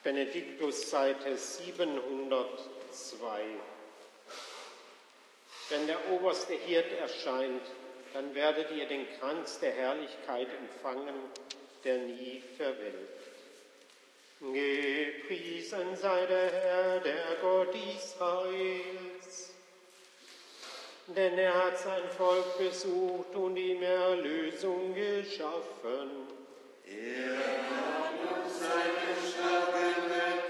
Benediktus, Seite 702. Wenn der oberste Hirt erscheint, dann werdet ihr den Kranz der Herrlichkeit empfangen, der nie verwelkt. Gepriesen sei der Herr, der Gott Israels, denn er hat sein Volk besucht und ihm Erlösung geschaffen. Er hat uns seine starke